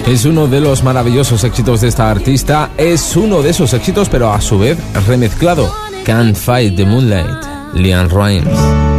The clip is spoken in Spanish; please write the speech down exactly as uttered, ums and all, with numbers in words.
Es uno de los maravillosos éxitos de esta artista. Es uno de esos éxitos, pero a su vez remezclado. Can't Fight the Moonlight, LeAnn Rimes.